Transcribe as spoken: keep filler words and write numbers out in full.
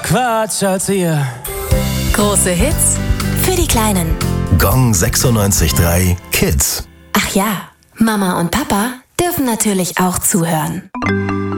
Quatsch, Erzieher. Große Hits für die Kleinen. Gong sechsundneunzig Komma drei Kids. Ach ja, Mama und Papa dürfen natürlich auch zuhören.